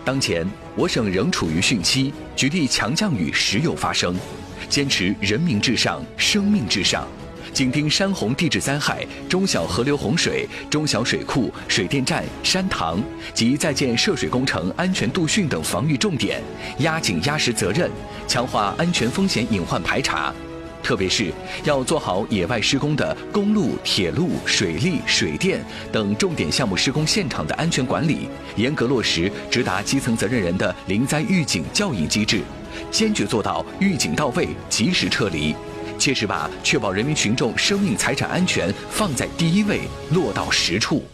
当前，我省仍处于汛期，局地强降雨时有发生，坚持人民至上、生命至上，紧盯山洪地质灾害、中小河流洪水、中小水库、水电站、山塘及在建涉水工程安全度汛等防御重点，压紧压实责任，强化安全风险隐患排查。特别是要做好野外施工的公路、铁路、水利、水电等重点项目施工现场的安全管理，严格落实直达基层责任人的临灾预警教引机制，坚决做到预警到位、及时撤离，切实把确保人民群众生命财产安全放在第一位落到实处。